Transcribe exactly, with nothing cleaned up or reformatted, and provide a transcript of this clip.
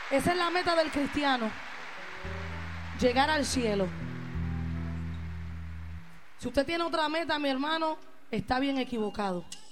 Esa es la meta del cristiano, llegar al cielo. Si usted tiene otra meta, mi hermano, está bien equivocado.